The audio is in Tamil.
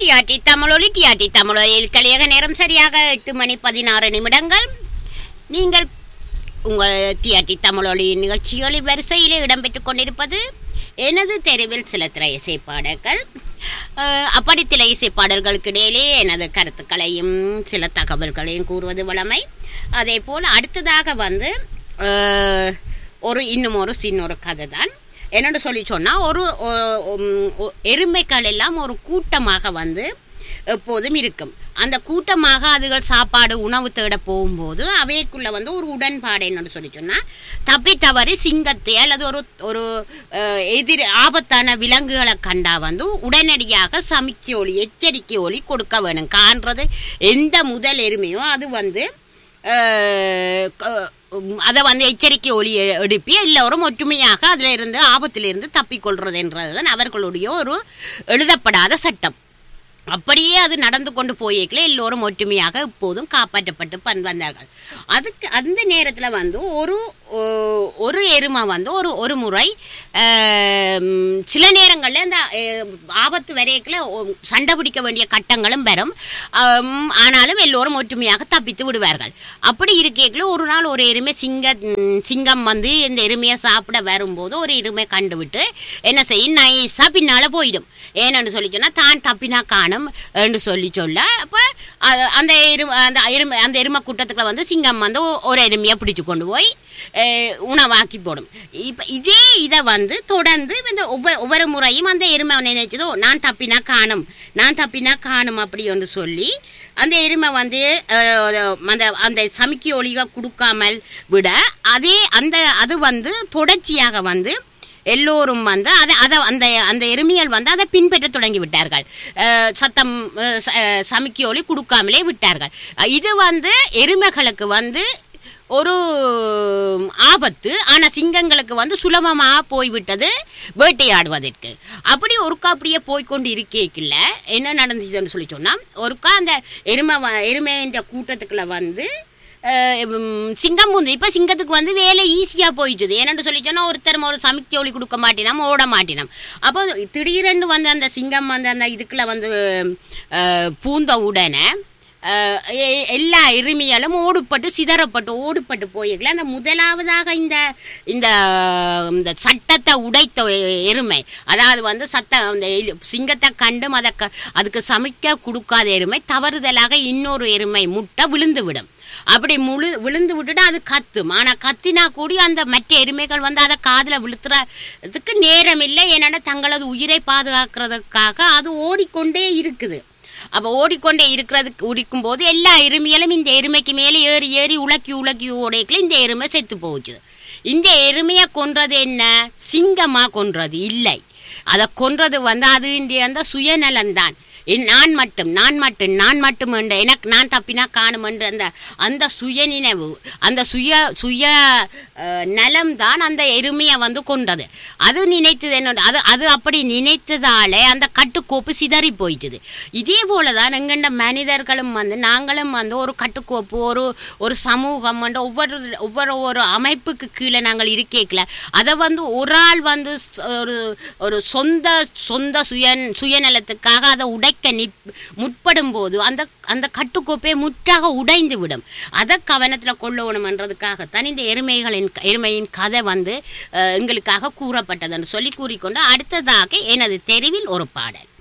டிஆர்டி தமிழொலியில் கலியக நேரம் சரியாக 8:16 நீங்கள் உங்கள் டிஆர்டி தமிழொலி நிகழ்ச்சிகளில் வரிசையிலே இடம்பெற்றுக் கொண்டிருப்பது எனது தெருவில் சில திரை இசைப்பாடல்கள். அப்படி திரை இசைப்பாடல்களுக்கு இடையிலே எனது கருத்துக்களையும் சில தகவல்களையும் கூறுவது வழமை. அதே போல் அடுத்ததாக இன்னும் ஒரு சின்ன கதை தான். என்னென்னு சொல்லி சொன்னால், எருமைகள் எல்லாம் ஒரு கூட்டமாக எப்போதும் இருக்கும். அந்த கூட்டமாக அதுகள் சாப்பாடு உணவு தேட போகும்போது அவைக்குள்ளே ஒரு உடன்பாடு என்னென்னு சொல்லி சொன்னால், தப்பி தவறி சிங்கத்தை அல்லது ஒரு ஆபத்தான விலங்குகளை கண்டா உடனடியாக சமிக்கை ஒலி எச்சரிக்கை ஒலி கொடுக்க வேணும். காண்றது எந்த முதல் எருமையோ அது அதை எச்சரிக்கை ஒலி எழுப்பி எல்லோரும் ஒற்றுமையாக அதில் இருந்து ஆபத்திலிருந்து தப்பிக்கொள்வது என்றதுதான் அவர்களுடைய ஒரு எழுதப்படாத சட்டம். அப்படியே அது நடந்து கொண்டு போயிருக்கல எல்லோரும் ஒற்றுமையாக எப்போதும் காப்பாற்றப்பட்டு வந்தார்கள். அதுக்கு அந்த நேரத்தில் ஒரு எருமை ஒரு முறை சில நேரங்களில் அந்த ஆபத்து வரையக்கில் சண்டை பிடிக்க வேண்டிய கட்டங்களும் வரும். ஆனாலும் எல்லோரும் ஒற்றுமையாக தப்பித்து விடுவார்கள். அப்படி இருக்கேக்கில் ஒரு நாள் ஒரு எருமை சிங்கம் இந்த எருமையை சாப்பிட வரும்போது ஒரு எருமை கண்டுவிட்டு என்ன செய்யும், நைஸாக பின்னால் போயிடும். ஏன்னு சொல்லி சொன்னால் தான் தப்பினா காணும் என்று சொல்ல அப்போ அந்த எருமை கூட்டத்துக்குள்ள சிங்கம் ஒரு எருமையை பிடிச்சு கொண்டு போய் உணவாக்கி போடும். இப்போ இதை தொடர்ந்து இந்த ஒவ்வொரு முறையும் அந்த எருமை நினைச்சதோ நான் தப்பினா காணும் அப்படி ஒன்று சொல்லி அந்த எருமை அந்த சமிக்கை ஒலிக கொடுக்காமல் விட அது தொடர்ச்சியாக எல்லோரும் அந்த எருமைகள் அதை பின்பற்ற தொடங்கி விட்டார்கள். சத்தம் சமிக்கை ஒலி கொடுக்காமலே விட்டார்கள். இது எருமைகளுக்கு ஒரு ஆபத்து. ஆனால் சிங்கங்களுக்கு சுலபமாக போய்விட்டது வேட்டையாடுவதற்கு. அப்படியே போய்கொண்டு இருக்கேக்கில்ல என்ன நடந்துச்சுன்னு சொல்லி சொன்னால், ஒருக்கா அந்த எருமைன்ற கூட்டத்துக்குள்ள சிங்கம் இப்போ சிங்கத்துக்கு வேலை ஈஸியாக போயிட்டுது. ஏன்னு சொல்லி சொன்னால் ஒருத்தர் ஒரு சமிக்கை ஒலி கொடுக்க மாட்டினோம், ஓட மாட்டினோம். அப்போ திடீரென்று அந்த சிங்கம் அந்த இதுக்குள்ள பூந்த உடனே எல்லா எருமையாலும் ஓடுபட்டு போயிருக்கல. அந்த முதலாவதாக இந்த சட்டத்தை உடைத்த எருமை, அதாவது அந்த சிங்கத்தை கண்டும் அதுக்கு சமைக்க கொடுக்காத எருமை தவறுதலாக இன்னொரு எருமை முட்டை விழுந்து விடும். அப்படி விழுந்து விட்டுட்டு அது கத்தும். ஆனால் கத்தினா கூடி அந்த மற்ற எருமைகள் அதை காதில் விழுத்துறதுக்கு நேரம் இல்லை. ஏன்னா தங்களது உயிரை பாதுகாக்கிறதுக்காக அது ஓடிக்கொண்டே இருக்குது. அப்போ ஓடிக்கொண்டே இருக்கும்போது எல்லா எருமைகளும் இந்த எருமைக்கு மேலே ஏறி உலக்கி ஓடைக்குள்ள இந்த எருமை செத்து போச்சு. இந்த எருமையை கொன்றது என்ன, சிங்கமாக கொன்றது இல்லை. அதை கொன்றது அது அந்த சுயநலம்தான். நான் மட்டும் எனக்கு நான் தப்பினா காணும் அந்த சுய நினைவு, அந்த சுய நலம்தான் அந்த எருமையை கொண்டது. அது நினைத்தது என்னோட அது அப்படி நினைத்ததாலே அந்த கட்டுக்கோப்பு சிதறி போயிட்டுது. இதே போல தான் எங்கண்ட மனிதர்களும் நாங்களும் ஒரு கட்டுக்கோப்பு ஒரு சமூகம் ஒவ்வொரு அமைப்புக்கு கீழே நாங்கள் இருக்கேக்கல அதை ஒரு ஆள் ஒரு சொந்த சுயநலத்துக்காக அதை உடை முற்படும் போது அந்த கட்டுக்கோப்பை முற்றாக உடைந்து விடும். அதை கவனத்தில் கொள்ளணும்ன்றதுக்காகத்தான் இந்த எருமையின் கதை எங்களுக்காக கூறப்பட்டதுன்னு சொல்லி கூறிக்கொண்டு அடுத்ததாக எனது தெருவில் ஒரு பாடல்.